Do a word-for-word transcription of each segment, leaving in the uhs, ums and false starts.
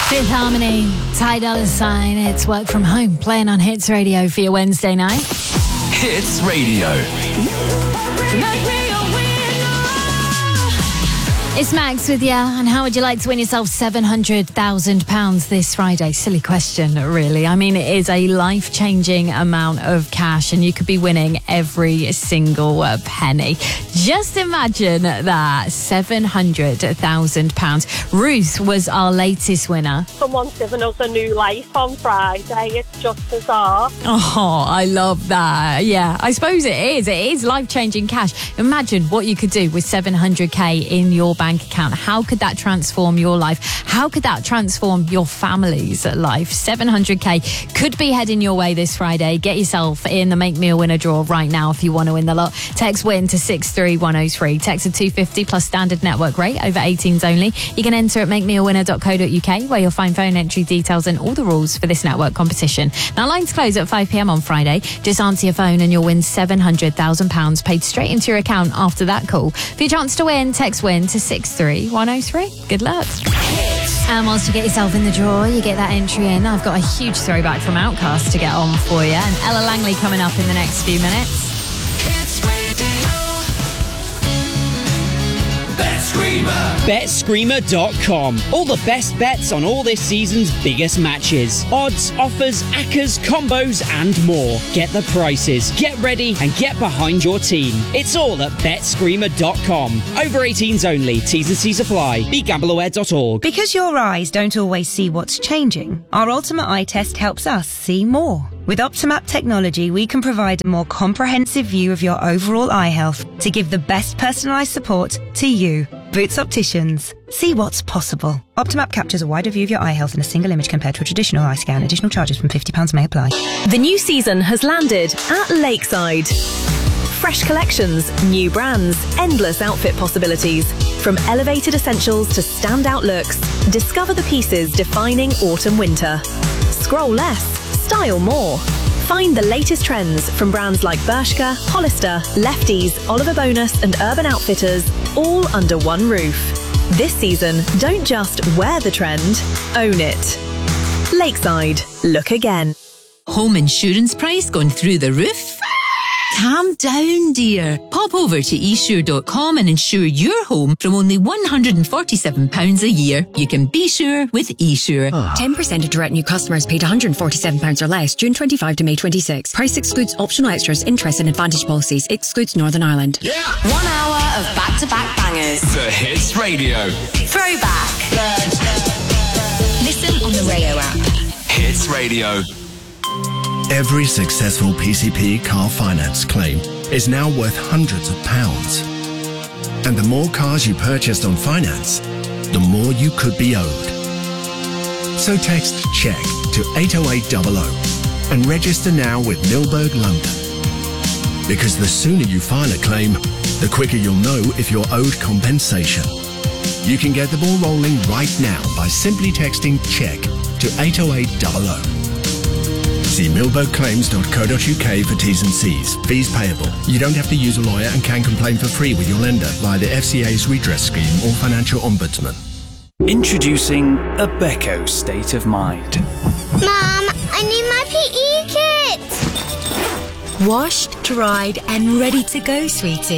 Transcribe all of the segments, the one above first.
Fifth Harmony, Ty Dolla Sign. It's Work From Home, playing on Hits Radio for your Wednesday night. Hits Radio. It's Max with you, and how would you like to win yourself seven hundred thousand pounds this Friday? Silly question, really. I mean, it is a life-changing amount of cash, and you could be winning every single uh, penny. Just imagine that, seven hundred thousand pounds. Ruth was our latest winner. Someone's given us a new life on Friday. It's just bizarre. Oh, I love that. Yeah, I suppose it is. It is life-changing cash. Imagine what you could do with seven hundred k in your bank account. How could that transform your life? How could that transform your family's life? seven hundred k could be heading your way this Friday. Get yourself in the Make Me a Winner draw right now if you want to win the lot. Text WIN to six three one oh three. Text of two fifty plus standard network rate, over eighteens only. You can enter at make me a winner dot co dot uk, where you'll find phone entry details and all the rules for this network competition. Now, lines close at five p.m. on Friday. Just answer your phone and you'll win seven hundred thousand pounds paid straight into your account after that call. For your chance to win, text WIN to six three one oh three. Good luck. And whilst you get yourself in the draw, you get that entry in. I've got a huge throwback from Outkast to get on for you, and Ella Langley coming up in the next few minutes. Bet Screamer dot com. All the best bets on all this season's biggest matches. Odds, offers, accas, combos and more. Get the prices, get ready and get behind your team. It's all at Bet Screamer dot com. Over eighteens only. T's and C's apply. Be gamble aware dot org. Because your eyes don't always see what's changing, our Ultimate Eye Test helps us see more. With Optimap technology, we can provide a more comprehensive view of your overall eye health to give the best personalised support to you. Boots Opticians. See what's possible. Optimap captures a wider view of your eye health in a single image compared to a traditional eye scan. Additional charges from fifty pounds may apply. The new season has landed at Lakeside. Fresh collections, new brands, endless outfit possibilities. From elevated essentials to standout looks, discover the pieces defining autumn-winter. Scroll less, style more. Find the latest trends from brands like Bershka, Hollister, Lefties, Oliver Bonus and Urban Outfitters, all under one roof. This season, don't just wear the trend, own it. Lakeside, look again. Home insurance price gone through the roof? Calm down, dear. Pop over to e sure dot com and insure your home from only one hundred forty-seven pounds a year. You can be sure with eSure. ten percent of direct new customers paid one hundred forty-seven pounds or less June twenty-fifth to May twenty-sixth. Price excludes optional extras, interest and advantage policies. Excludes Northern Ireland. Yeah! One hour of back-to-back bangers. The Hits Radio. Throwback. Listen on the radio app. Hits Radio. Every successful P C P car finance claim is now worth hundreds of pounds. And the more cars you purchased on finance, the more you could be owed. So text CHECK to eight oh eight hundred and register now with Milberg London. Because the sooner you file a claim, the quicker you'll know if you're owed compensation. You can get the ball rolling right now by simply texting CHECK to eight oh eight hundred. See milberg claims dot co dot uk for T's and C's. Fees payable. You don't have to use a lawyer and can complain for free with your lender via the F C A's redress scheme or financial ombudsman. Introducing a Becco State of Mind. Mum, I need my P E kit. Washed, dried and ready to go, sweetie.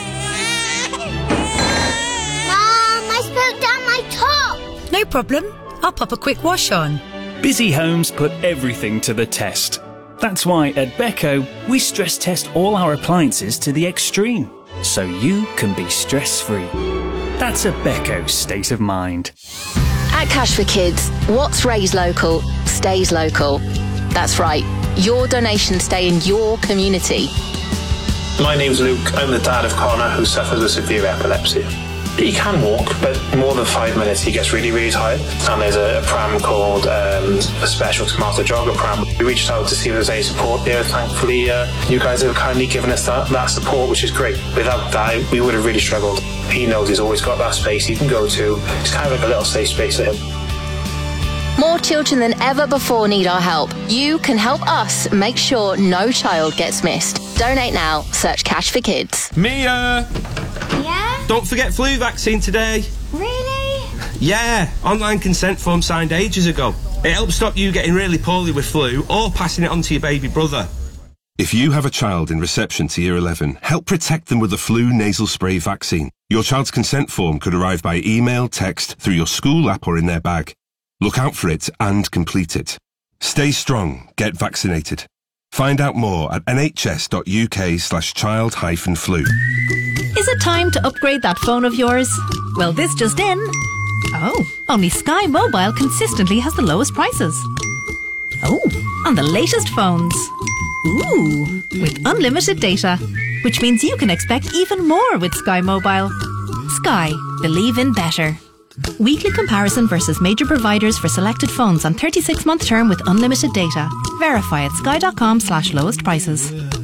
Mum, I spilled down my top. No problem. I'll pop a quick wash on. Busy homes put everything to the test. That's why at Becco, we stress test all our appliances to the extreme, so you can be stress-free. That's a Becco State of Mind. At Cash for Kids, what's raised local stays local. That's right, your donations stay in your community. My name's Luke. I'm the dad of Connor, who suffers with severe epilepsy. He can walk, but more than five minutes he gets really, really tired. And there's a, a pram called um, a Special Tomato Jogger pram. We reached out to see if there's any support there. Thankfully, uh, you guys have kindly given us that, that support, which is great. Without that, we would have really struggled. He knows he's always got that space he can go to. It's kind of like a little safe space for him. More children than ever before need our help. You can help us make sure no child gets missed. Donate now. Search Cash for Kids. Mia! Yeah? Don't forget flu vaccine today. Really? Yeah, online consent form signed ages ago. It helps stop you getting really poorly with flu or passing it on to your baby brother. If you have a child in reception to year eleven, help protect them with the flu nasal spray vaccine. Your child's consent form could arrive by email, text, through your school app or in their bag. Look out for it and complete it. Stay strong, get vaccinated. Find out more at nhs.uk slash child hyphen flu. Is it time to upgrade that phone of yours? Well, this just in. Oh, only Sky Mobile consistently has the lowest prices. Oh, on the latest phones. Ooh, with unlimited data, which means you can expect even more with Sky Mobile. Sky, believe in better. Weekly comparison versus major providers for selected phones on thirty-six month term with unlimited data. Verify at sky.com slash lowest prices.